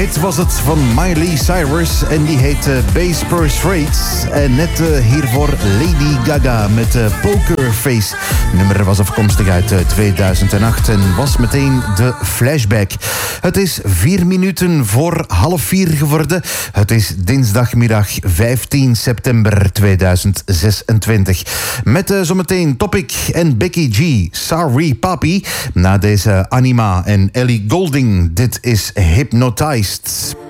Dit was het van Miley Cyrus en die heet Bass Purse Rates. En net hiervoor Lady Gaga met Poker Face. Het nummer was afkomstig uit 2008 en was meteen de flashback. Het is 4 minuten voor 3:30 geworden. Het is dinsdagmiddag 15 september 2026. Met zometeen Topic en Becky G, Sorry Papi. Na deze Anima en Ellie Goulding, dit is Hypnotized.